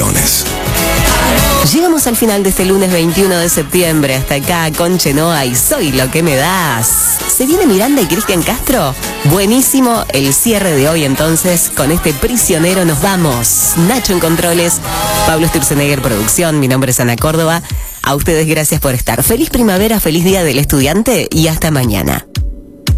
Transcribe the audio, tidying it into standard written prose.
opiniones. Llegamos al final de este lunes 21 de septiembre. Hasta acá con Chenoa y Soy lo que me das. ¿Se viene Miranda y Cristian Castro? Buenísimo el cierre de hoy, entonces. Con este prisionero nos vamos. Nacho en controles, Pablo Sturzenegger producción. Mi nombre es Ana Córdoba. A ustedes gracias por estar. Feliz primavera, feliz día del estudiante y hasta mañana.